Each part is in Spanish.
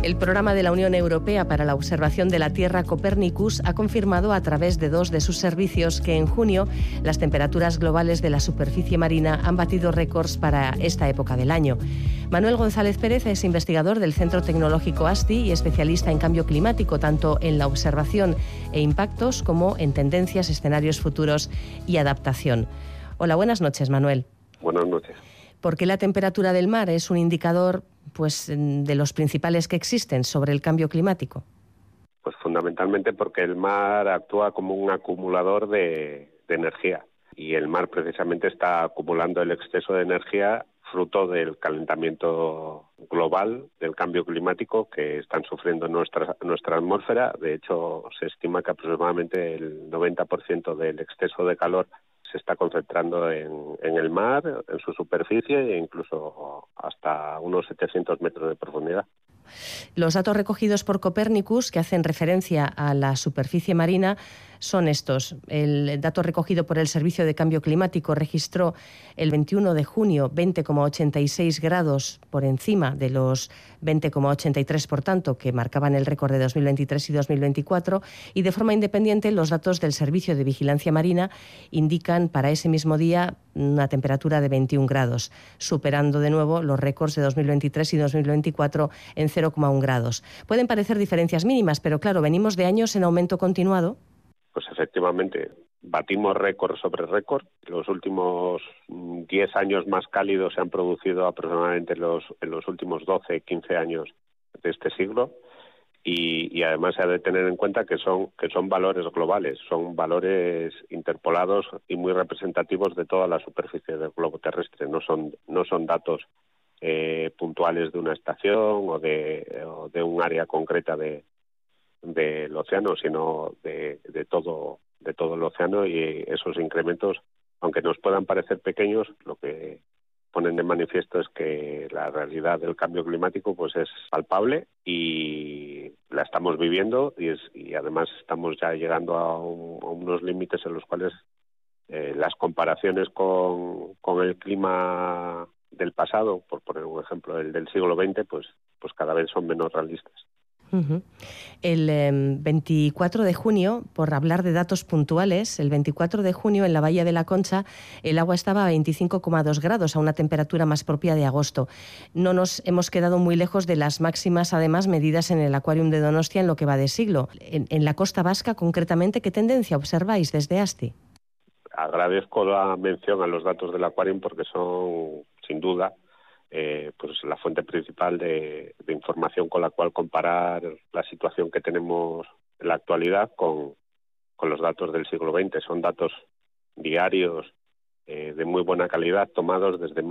El programa de la Unión Europea para la observación de la Tierra, Copernicus, ha confirmado a través de 2 de sus servicios que en junio las temperaturas globales de la superficie marina han batido récords para esta época del año. Manuel González Pérez es investigador del Centro Tecnológico ASTI y especialista en cambio climático, tanto en la observación e impactos como en tendencias, escenarios futuros y adaptación. Hola, buenas noches, Manuel. Buenas noches. ¿Por qué la temperatura del mar es un indicador de los principales que existen sobre el cambio climático? Pues fundamentalmente porque el mar actúa como un acumulador de energía y el mar precisamente está acumulando el exceso de energía fruto del calentamiento global, del cambio climático que están sufriendo nuestra atmósfera. De hecho, se estima que aproximadamente el 90% del exceso de calor se está concentrando en el mar, en su superficie e incluso hasta unos 700 metros de profundidad. Los datos recogidos por Copernicus, que hacen referencia a la superficie marina, son estos. El dato recogido por el Servicio de Cambio Climático registró el 21 de junio 20,86 grados por encima de los 20,83, por tanto, que marcaban el récord de 2023 y 2024. Y de forma independiente, los datos del Servicio de Vigilancia Marina indican para ese mismo día una temperatura de 21 grados, superando de nuevo los récords de 2023 y 2024 en 0,1 grados. Pueden parecer diferencias mínimas, pero claro, venimos de años en aumento continuado. Pues efectivamente, batimos récord sobre récord. Los últimos 10 años más cálidos se han producido aproximadamente en los últimos 12, 15 años de este siglo. Y además se ha de tener en cuenta que son valores globales, son valores interpolados y muy representativos de toda la superficie del globo terrestre. No son datos puntuales de una estación o de un área concreta del océano, sino de todo el océano, y esos incrementos, aunque nos puedan parecer pequeños, lo que ponen de manifiesto es que la realidad del cambio climático pues es palpable y la estamos viviendo y además estamos ya llegando a unos límites en los cuales las comparaciones con el clima del pasado, por poner un ejemplo, el del siglo XX, pues cada vez son menos realistas. Uh-huh. El 24 de junio, por hablar de datos puntuales, el 24 de junio en la Bahía de la Concha el agua estaba a 25,2 grados, a una temperatura más propia de agosto. No nos hemos quedado muy lejos de las máximas, además, medidas en el Aquarium de Donostia en lo que va de siglo. En la costa vasca, concretamente, ¿qué tendencia observáis desde ASTI? Agradezco la mención a los datos del Aquarium porque son, sin duda, pues la fuente principal de información con la cual comparar la situación que tenemos en la actualidad con los datos del siglo XX. Son datos diarios de muy buena calidad, tomados desde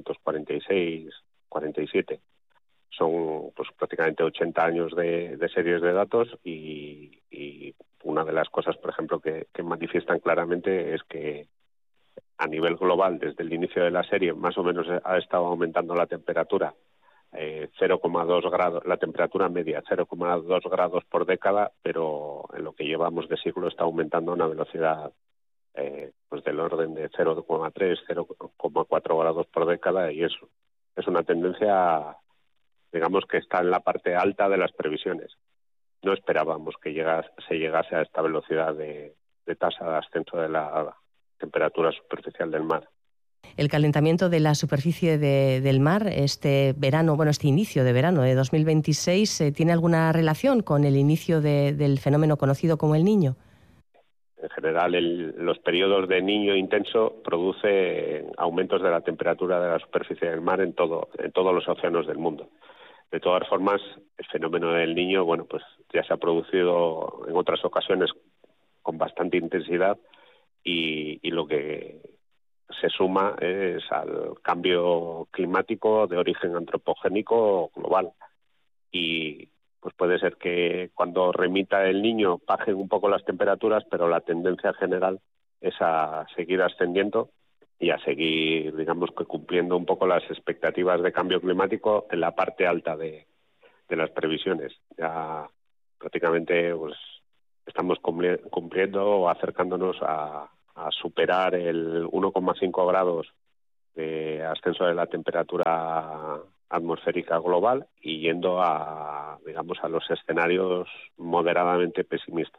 1946-47. Son pues prácticamente 80 años de series de datos y una de las cosas, por ejemplo, que manifiestan claramente es que a nivel global, desde el inicio de la serie, más o menos ha estado aumentando la temperatura 0,2 grados, la temperatura media 0,2 grados por década, pero en lo que llevamos de siglo está aumentando a una velocidad pues del orden de 0,3, 0,4 grados por década, y eso es una tendencia, digamos, que está en la parte alta de las previsiones. No esperábamos que se llegase a esta velocidad de tasa de ascenso de la temperatura superficial del mar. El calentamiento de la superficie del mar este inicio de verano de 2026, ¿tiene alguna relación con el inicio del fenómeno conocido como el Niño? En general, los periodos de Niño intenso producen aumentos de la temperatura de la superficie del mar en todos los océanos del mundo. De todas formas, el fenómeno del Niño, pues ya se ha producido en otras ocasiones con bastante intensidad y lo que se suma es al cambio climático de origen antropogénico global. Y pues puede ser que cuando remita el Niño bajen un poco las temperaturas, pero la tendencia general es a seguir ascendiendo y a seguir, digamos, que cumpliendo un poco las expectativas de cambio climático en la parte alta de las previsiones. Ya prácticamente pues estamos cumpliendo o acercándonos a superar el 1,5 grados de ascenso de la temperatura atmosférica global y yendo a digamos, a los escenarios moderadamente pesimistas.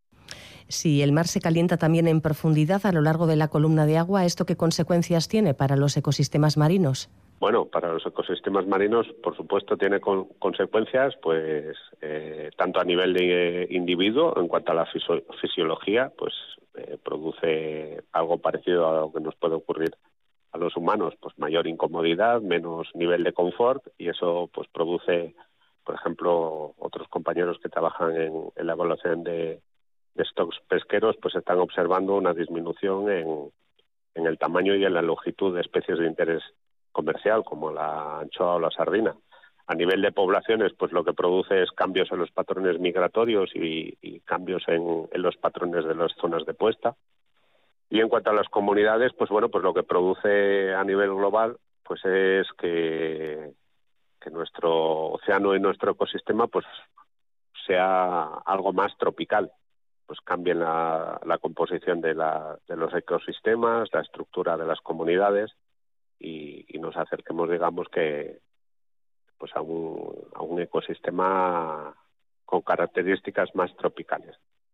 Si el mar se calienta también en profundidad a lo largo de la columna de agua, ¿esto qué consecuencias tiene para los ecosistemas marinos? Bueno, para los ecosistemas marinos, por supuesto, tiene consecuencias, pues tanto a nivel de individuo, en cuanto a la fisiología, pues produce algo parecido a lo que nos puede ocurrir a los humanos, pues mayor incomodidad, menos nivel de confort, y eso pues produce, por ejemplo, otros compañeros que trabajan en la evaluación de stocks pesqueros, pues están observando una disminución en el tamaño y en la longitud de especies de interés comercial, como la anchoa o la sardina. A nivel de poblaciones, pues lo que produce es cambios en los patrones migratorios y cambios en los patrones de las zonas de puesta. Y en cuanto a las comunidades, pues bueno, pues lo que produce a nivel global, pues es que nuestro océano y nuestro ecosistema, pues sea algo más tropical, pues cambien la composición de los ecosistemas, la estructura de las comunidades y nos acerquemos, digamos, que pues a un ecosistema con características más tropicales.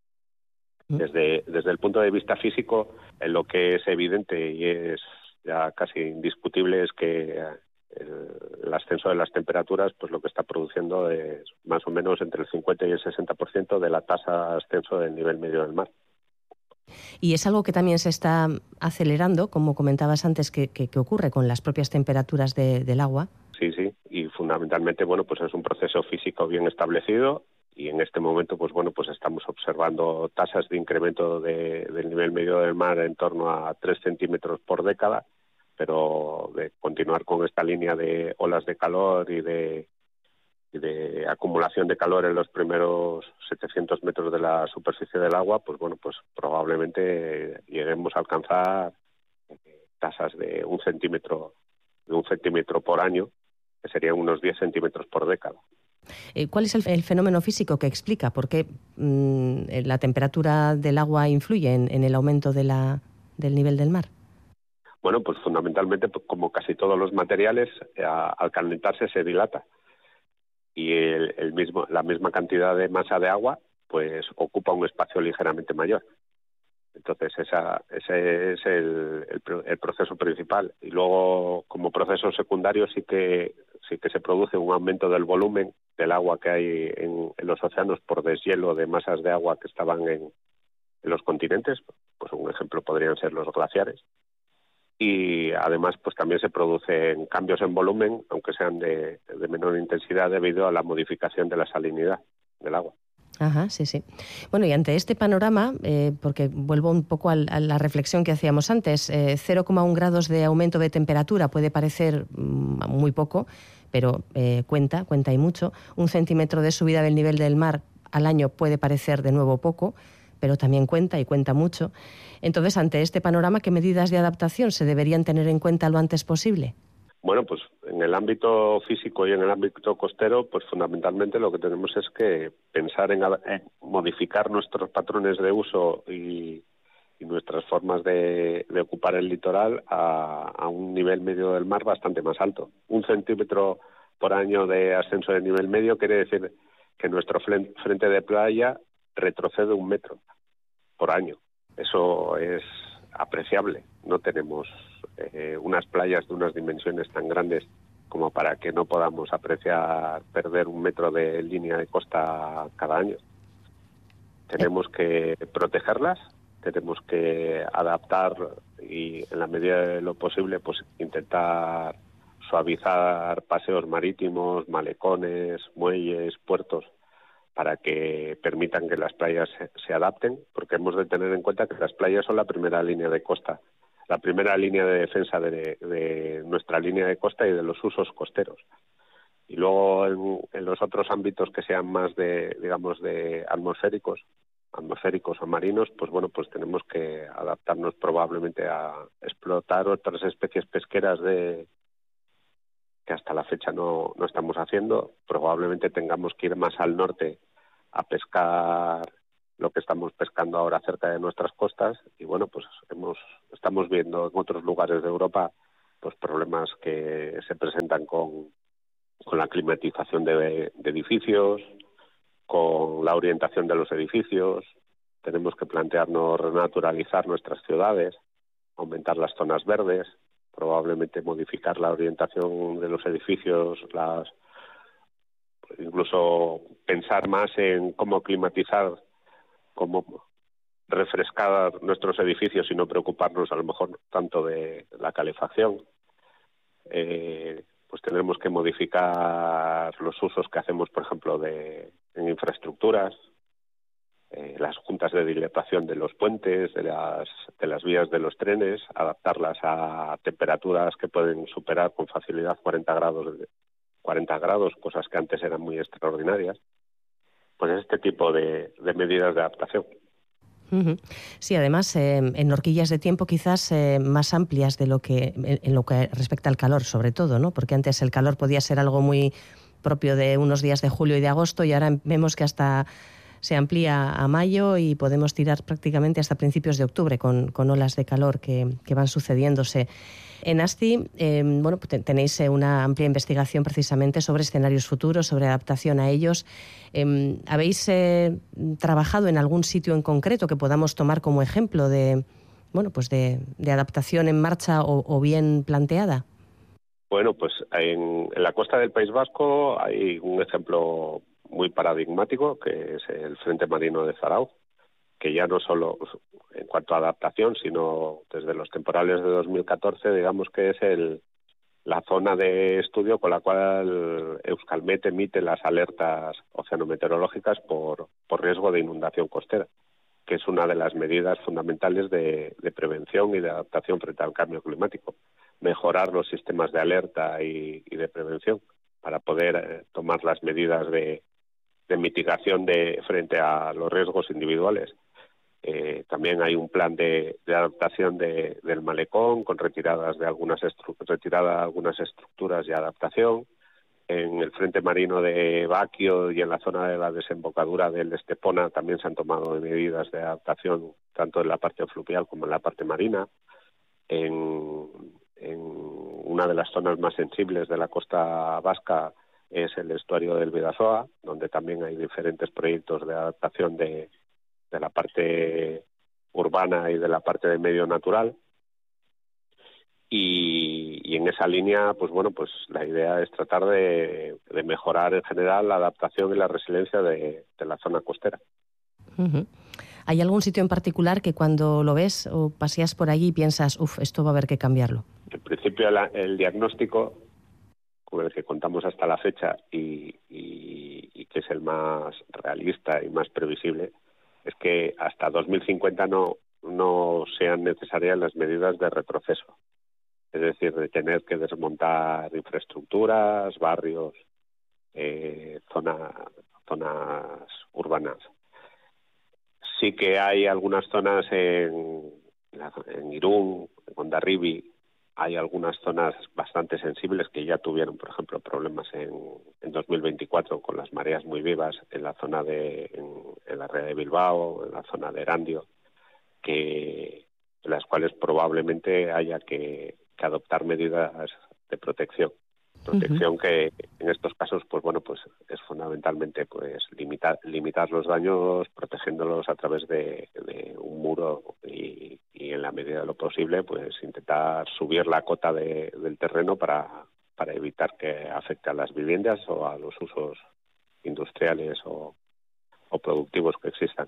Desde el punto de vista físico, lo que es evidente y es ya casi indiscutible es que el ascenso de las temperaturas, pues lo que está produciendo es más o menos entre el 50 y el 60% de la tasa de ascenso del nivel medio del mar. Y es algo que también se está acelerando, como comentabas antes, que ocurre con las propias temperaturas del agua. Sí, y fundamentalmente, bueno, pues es un proceso físico bien establecido y en este momento, pues bueno, pues estamos observando tasas de incremento del nivel medio del mar en torno a 3 centímetros por década, pero de continuar con esta línea de olas de calor y de acumulación de calor en los primeros 700 metros de la superficie del agua, pues bueno, pues probablemente lleguemos a alcanzar tasas de un centímetro por año, que serían unos 10 centímetros por década. ¿Cuál es el fenómeno físico que explica por qué la temperatura del agua influye en el aumento del nivel del mar? Bueno, pues fundamentalmente, pues como casi todos los materiales, al calentarse se dilata y la misma cantidad de masa de agua pues ocupa un espacio ligeramente mayor. Entonces ese es el proceso principal. Y luego, como proceso secundario, sí que se produce un aumento del volumen del agua que hay en los océanos por deshielo de masas de agua que estaban en los continentes. Pues un ejemplo podrían ser los glaciares. Y además pues también se producen cambios en volumen, aunque sean de menor intensidad, debido a la modificación de la salinidad del agua. Ajá, sí. Bueno, y ante este panorama, porque vuelvo un poco a la reflexión que hacíamos antes, 0,1 grados de aumento de temperatura puede parecer muy poco, pero cuenta y mucho. 1 centímetro de subida del nivel del mar al año puede parecer de nuevo poco, pero también cuenta mucho. Entonces, ante este panorama, ¿qué medidas de adaptación se deberían tener en cuenta lo antes posible? Bueno, pues en el ámbito físico y en el ámbito costero, pues fundamentalmente lo que tenemos es que pensar en modificar nuestros patrones de uso y nuestras formas de ocupar el litoral a un nivel medio del mar bastante más alto. 1 centímetro por año de ascenso del nivel medio quiere decir que nuestro frente de playa retrocede 1 metro por año. Eso es apreciable. No tenemos unas playas de unas dimensiones tan grandes como para que no podamos apreciar perder 1 metro de línea de costa cada año. Tenemos que protegerlas, tenemos que adaptar y en la medida de lo posible pues intentar suavizar paseos marítimos, malecones, muelles, puertos, para que permitan que las playas se adapten, porque hemos de tener en cuenta que las playas son la primera línea de costa, la primera línea de defensa de nuestra línea de costa y de los usos costeros. Y luego en los otros ámbitos que sean más de atmosféricos o marinos, pues bueno, pues tenemos que adaptarnos probablemente a explotar otras especies pesqueras que hasta la fecha no estamos haciendo. Probablemente tengamos que ir más al norte a pescar lo que estamos pescando ahora cerca de nuestras costas y bueno, pues estamos viendo en otros lugares de Europa pues problemas que se presentan con con la climatización de edificios, con la orientación de los edificios. Tenemos que plantearnos renaturalizar nuestras ciudades, aumentar las zonas verdes, probablemente modificar la orientación de los edificios, incluso pensar más en cómo climatizar, cómo refrescar nuestros edificios y no preocuparnos a lo mejor tanto de la calefacción. Pues tendremos que modificar los usos que hacemos, por ejemplo, en infraestructuras, las juntas de dilatación de los puentes, de las vías de los trenes, adaptarlas a temperaturas que pueden superar con facilidad 40 grados, cosas que antes eran muy extraordinarias. Pues este tipo de medidas de adaptación. Sí, además en horquillas de tiempo quizás más amplias de en lo que respecta al calor, sobre todo, ¿no? Porque antes el calor podía ser algo muy propio de unos días de julio y de agosto, y ahora vemos que hasta se amplía a mayo y podemos tirar prácticamente hasta principios de octubre con olas de calor que van sucediéndose. En ASTI, pues tenéis una amplia investigación precisamente sobre escenarios futuros, sobre adaptación a ellos. ¿Habéis trabajado en algún sitio en concreto que podamos tomar como ejemplo de adaptación en marcha o bien planteada? Bueno, pues en la costa del País Vasco hay un ejemplo muy paradigmático, que es el Frente Marino de Zarauz, que ya no solo en cuanto a adaptación, sino desde los temporales de 2014, digamos que es la zona de estudio con la cual Euskalmet emite las alertas oceanometeorológicas por riesgo de inundación costera, que es una de las medidas fundamentales de prevención y de adaptación frente al cambio climático. Mejorar los sistemas de alerta y de prevención para poder tomar las medidas de mitigación frente a los riesgos individuales. También hay un plan de adaptación del malecón con retirada algunas estructuras y adaptación. En el frente marino de Baquio y en la zona de la desembocadura del Estepona también se han tomado medidas de adaptación tanto en la parte fluvial como en la parte marina. En una de las zonas más sensibles de la costa vasca es el estuario del Bidasoa, donde también hay diferentes proyectos de adaptación de la parte urbana y de la parte de medio natural. Y en esa línea, pues la idea es tratar de mejorar en general la adaptación y la resiliencia de la zona costera. Uh-huh. ¿Hay algún sitio en particular que cuando lo ves o paseas por allí piensas, esto va a haber que cambiarlo? En principio el diagnóstico con el que contamos hasta la fecha y que es el más realista y más previsible es que hasta 2050 no sean necesarias las medidas de retroceso. Es decir, de tener que desmontar infraestructuras, barrios, zonas urbanas. Sí que hay algunas zonas en Irún, en Hondarribi, hay algunas zonas bastante sensibles que ya tuvieron, por ejemplo, problemas en 2024 con las mareas muy vivas en la zona en la ría de Bilbao, en la zona de Erandio, en las cuales probablemente haya que adoptar medidas de protección. Protección que en estos casos, es fundamentalmente limitar los daños, protegiéndolos a través de un muro y en la medida de lo posible, intentar subir la cota del terreno para evitar que afecte a las viviendas o a los usos industriales o productivos que existan.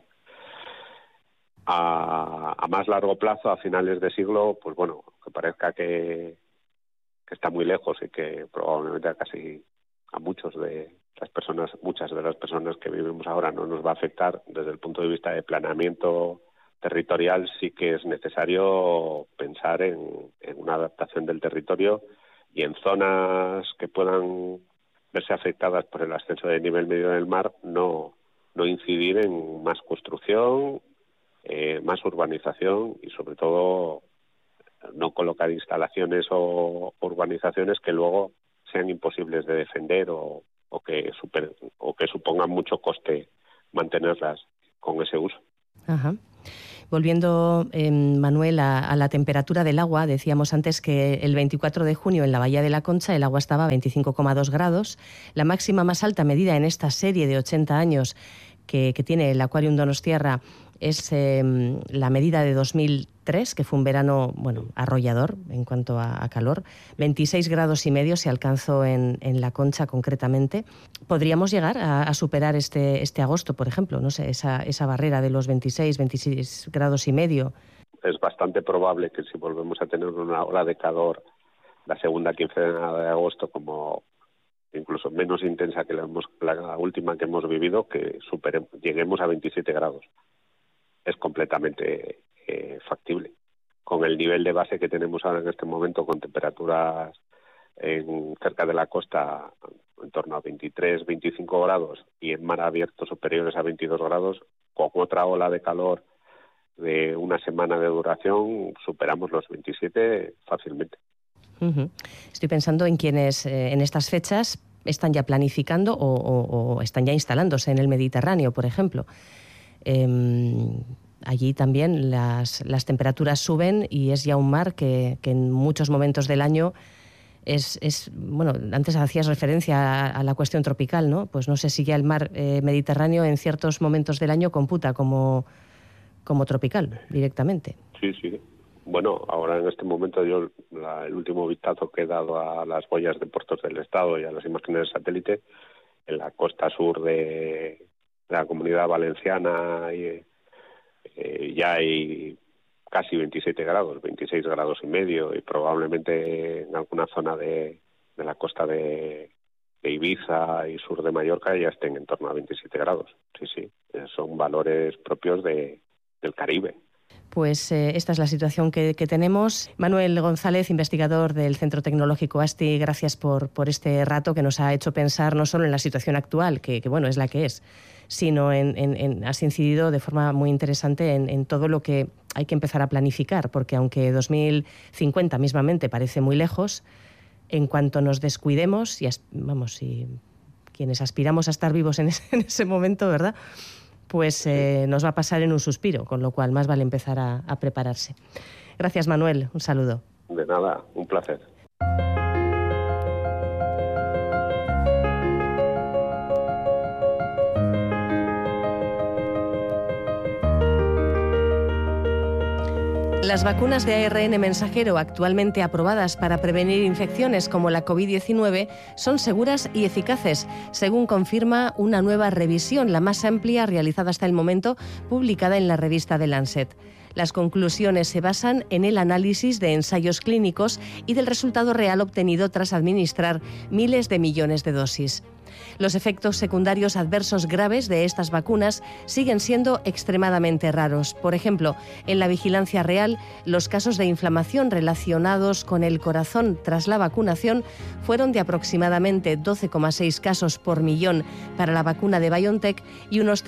A más largo plazo, a finales de siglo, que parezca que está muy lejos y que probablemente a muchas de las personas que vivimos ahora no nos va a afectar. Desde el punto de vista de planeamiento territorial, sí que es necesario pensar en una adaptación del territorio y en zonas que puedan verse afectadas por el ascenso del nivel medio del mar, no incidir en más construcción, más urbanización y sobre todo no colocar instalaciones o urbanizaciones que luego sean imposibles de defender o que supongan mucho coste mantenerlas con ese uso. Ajá. Volviendo, Manuel, a la temperatura del agua, decíamos antes que el 24 de junio en la Bahía de la Concha el agua estaba a 25,2 grados. La máxima más alta medida en esta serie de 80 años que tiene el Aquarium Donostiarra es la medida de 2003, que fue un verano arrollador en cuanto a calor. 26 grados y medio se alcanzó en La Concha concretamente. ¿Podríamos llegar a superar este agosto, por ejemplo? No sé, esa barrera de los 26 grados y medio. Es bastante probable que si volvemos a tener una ola de calor la segunda quincena de agosto, como incluso menos intensa que la última que hemos vivido, que lleguemos a 27 grados. Es completamente factible. Con el nivel de base que tenemos ahora en este momento, con temperaturas cerca de la costa en torno a 23, 25 grados y en mar abierto superiores a 22 grados, con otra ola de calor de una semana de duración, superamos los 27 fácilmente. Uh-huh. Estoy pensando en quienes en estas fechas están ya planificando o están ya instalándose en el Mediterráneo, por ejemplo. Allí también las temperaturas suben y es ya un mar que en muchos momentos del año es antes hacías referencia a la cuestión tropical, ¿no? Pues no sé si ya el mar Mediterráneo en ciertos momentos del año computa como tropical directamente. Sí. Bueno, ahora en este momento el último vistazo que he dado a las boyas de puertos del Estado y a las imágenes de satélite, en la costa sur de la Comunidad Valenciana ya hay casi 27 grados, 26 grados y medio, y probablemente en alguna zona de la costa de Ibiza y sur de Mallorca ya estén en torno a 27 grados. Sí, son valores propios del Caribe. Pues esta es la situación que tenemos. Manuel González, investigador del Centro Tecnológico ASTI, gracias por este rato que nos ha hecho pensar no solo en la situación actual, que es la que es, sino has incidido de forma muy interesante en todo lo que hay que empezar a planificar, porque aunque 2050 mismamente parece muy lejos, en cuanto nos descuidemos, y quienes aspiramos a estar vivos en ese momento, ¿verdad?, pues nos va a pasar en un suspiro, con lo cual más vale empezar a prepararse. Gracias, Manuel. Un saludo. De nada, un placer. Las vacunas de ARN mensajero actualmente aprobadas para prevenir infecciones como la COVID-19 son seguras y eficaces, según confirma una nueva revisión, la más amplia realizada hasta el momento, publicada en la revista The Lancet. Las conclusiones se basan en el análisis de ensayos clínicos y del resultado real obtenido tras administrar miles de millones de dosis. Los efectos secundarios adversos graves de estas vacunas siguen siendo extremadamente raros. Por ejemplo, en la vigilancia real, los casos de inflamación relacionados con el corazón tras la vacunación fueron de aproximadamente 12,6 casos por millón para la vacuna de BioNTech y unos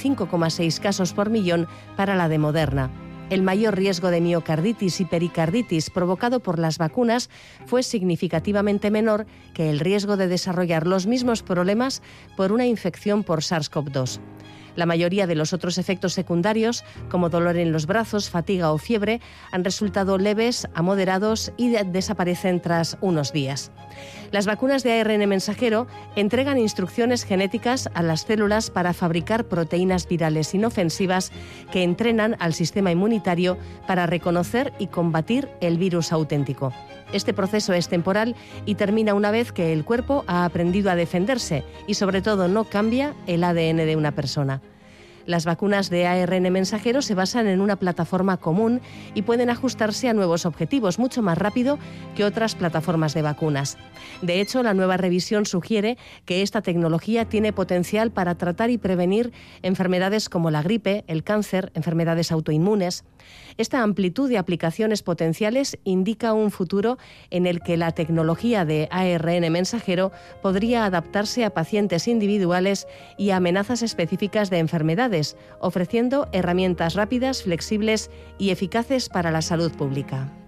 35,6 casos por millón para la de Moderna. El mayor riesgo de miocarditis y pericarditis provocado por las vacunas fue significativamente menor que el riesgo de desarrollar los mismos problemas por una infección por SARS-CoV-2. La mayoría de los otros efectos secundarios, como dolor en los brazos, fatiga o fiebre, han resultado leves a moderados y desaparecen tras unos días. Las vacunas de ARN mensajero entregan instrucciones genéticas a las células para fabricar proteínas virales inofensivas que entrenan al sistema inmunitario para reconocer y combatir el virus auténtico. Este proceso es temporal y termina una vez que el cuerpo ha aprendido a defenderse y, sobre todo, no cambia el ADN de una persona. Las vacunas de ARN mensajero se basan en una plataforma común y pueden ajustarse a nuevos objetivos mucho más rápido que otras plataformas de vacunas. De hecho, la nueva revisión sugiere que esta tecnología tiene potencial para tratar y prevenir enfermedades como la gripe, el cáncer, enfermedades autoinmunes. Esta amplitud de aplicaciones potenciales indica un futuro en el que la tecnología de ARN mensajero podría adaptarse a pacientes individuales y a amenazas específicas de enfermedades, ofreciendo herramientas rápidas, flexibles y eficaces para la salud pública.